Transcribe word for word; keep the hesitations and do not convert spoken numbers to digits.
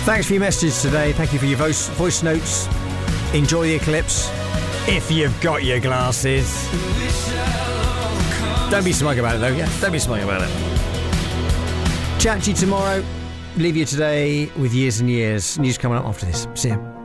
Thanks for your messages today. Thank you for your voice, voice notes. Enjoy the eclipse. If you've got your glasses. Don't be smug about it, though. Yeah, don't be smug about it. Chat to you tomorrow. Leave you today with years and years. News coming up after this. See you.